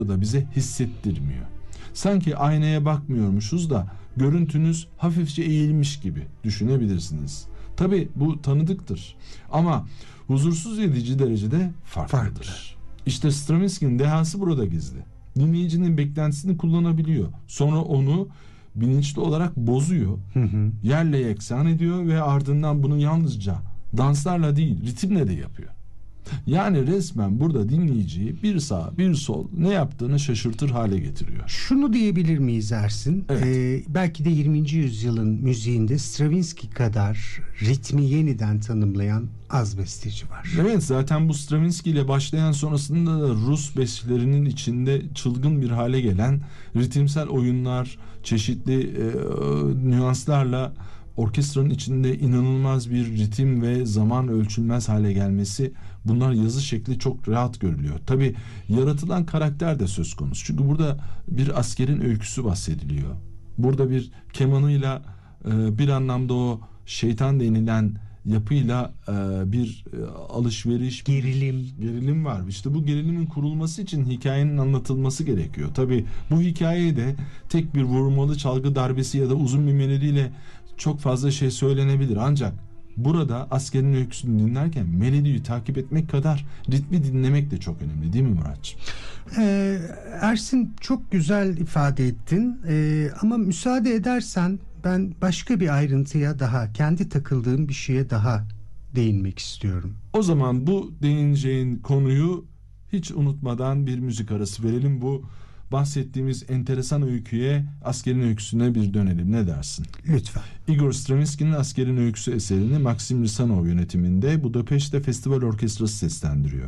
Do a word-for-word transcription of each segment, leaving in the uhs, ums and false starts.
da bize hissettirmiyor. Sanki aynaya bakmıyormuşuz da görüntünüz hafifçe eğilmiş gibi düşünebilirsiniz. Tabii bu tanıdıktır ama huzursuz edici derecede farklıdır. Farklı. İşte Stravinsky'nin dehası burada gizli. Dinleyicinin beklentisini kullanabiliyor. Sonra onu bilinçli olarak bozuyor, hı hı. yerle yeksan ediyor ve ardından bunu yalnızca danslarla değil, ritimle de yapıyor. Yani resmen burada dinleyiciyi bir sağ bir sol ne yaptığını şaşırtır hale getiriyor. Şunu diyebilir miyiz Ersin? Evet. Ee, belki de yirminci yüzyılın müziğinde Stravinsky kadar ritmi yeniden tanımlayan az besteci var. Evet, zaten bu Stravinsky ile başlayan, sonrasında da Rus bestelerinin içinde çılgın bir hale gelen ritimsel oyunlar, çeşitli e, nüanslarla orkestranın içinde inanılmaz bir ritim ve zaman ölçülmez hale gelmesi, bunlar yazı şekli çok rahat görülüyor. Tabii yaratılan karakter de söz konusu. Çünkü burada bir askerin öyküsü bahsediliyor. Burada bir kemanıyla e, bir anlamda o şeytan denilen yapıyla e, bir e, alışveriş, gerilim, gerilim var. İşte bu gerilimin kurulması için hikayenin anlatılması gerekiyor. Tabii bu hikayeyi de tek bir vurmalı çalgı darbesi ya da uzun bir melodiyle çok fazla şey söylenebilir. Ancak burada askerin öyküsünü dinlerken melodiyi takip etmek kadar ritmi dinlemek de çok önemli, değil mi Muratçığım? Ee, Ersin, çok güzel ifade ettin. Ee, ama müsaade edersen ben başka bir ayrıntıya daha, kendi takıldığım bir şeye daha değinmek istiyorum. O zaman bu değineceğin konuyu hiç unutmadan bir müzik arası verelim. Bu bahsettiğimiz enteresan öyküye, askerin öyküsüne bir dönelim. Ne dersin? Lütfen. Igor Stravinsky'nin Askerin Öyküsü eserini Maxim Lisanov yönetiminde Budapeşte Fesztivál Orkestrası seslendiriyor.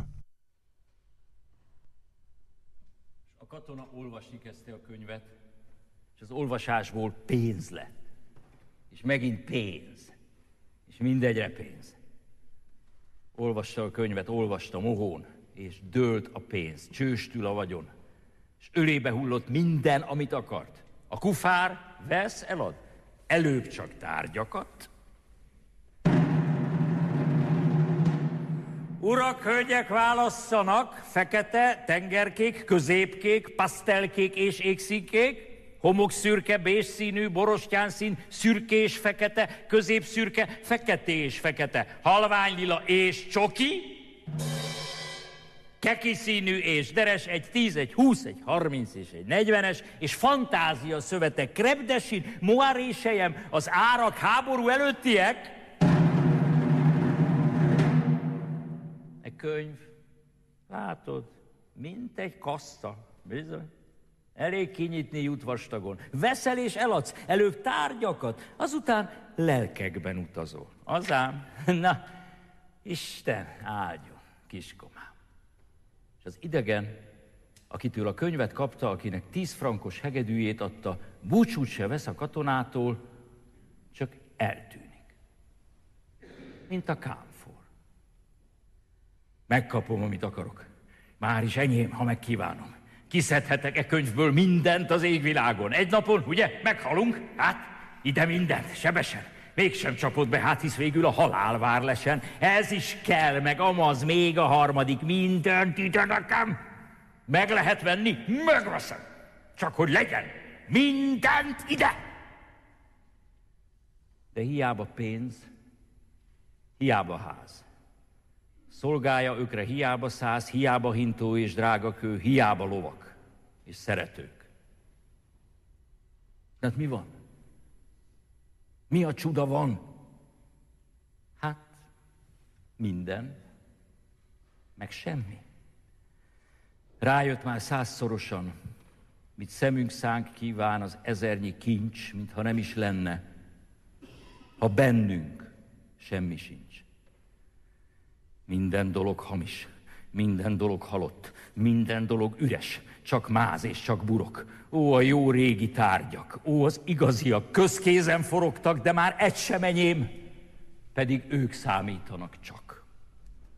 A katona olvasni kezdte a könyvet, és az olvasásból pénz lett. És megint pénz. És mindegyre pénz. Olvasta a könyvet, olvasta mohón, és dőlt a pénz, csőstül a vagyon. És ölébe hullott minden, amit akart. A kufár vesz, elad. Előbb csak tárgyakat. Urak, hölgyek, válasszanak! Fekete, tengerkék, középkék, pasztelkék és égszínkék, homokszürke, bézszínű, borostyánszín, szürkés, fekete, középszürke, feketés, fekete, halványlila és csoki, keki színű és deres, egy tíz, egy húsz, egy harminc és egy negyvenes, és fantázia szövete, krepdesin, moiré sejem, az árak háború előttiek. Egy könyv, látod, mint egy kassa, bizony. Elég kinyitni jut vastagon. Veszel és eladsz, előbb tárgyakat, azután lelkekben utazol. Azám, na, Isten áldjon, kiskomám. És az idegen, akitől a könyvet kapta, akinek tíz frankos hegedűjét adta, búcsút se vesz a katonától, csak eltűnik. Mint a kámfor. Megkapom, amit akarok. Már is enyém, ha megkívánom. Kiszedhetek e könyvből mindent az égvilágon. Egy napon, ugye, meghalunk? Hát, ide mindent, sebesen. Mégsem csapott be, hát hisz végül a halál vár lesen. Ez is kell, meg amaz, még a harmadik, mindent ide nekem. Meg lehet venni? Megveszem. Csak hogy legyen. Mindent ide! De hiába pénz, hiába ház. Szolgálja ökre hiába száz, hiába hintó és drága kő, hiába lovak és szeretők. De hát mi van? Mi a csuda van? Hát minden, meg semmi. Rájött már százszorosan, mit szemünk szánk kíván az ezernyi kincs, mintha nem is lenne, ha bennünk semmi sincs. Minden dolog hamis, minden dolog halott, minden dolog üres, csak máz és csak burok. Ó, a jó régi tárgyak, ó, az igaziak, közkézen forogtak, de már egy sem enyém, pedig ők számítanak csak.